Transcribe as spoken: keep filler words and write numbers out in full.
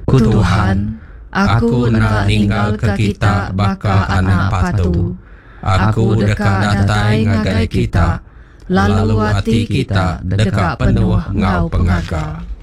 Tuhan, aku nak ninggal ke kita baka anak patu. Aku dekat datai ngagai kita, lalu hati kita dekat penuh ngau pengaga.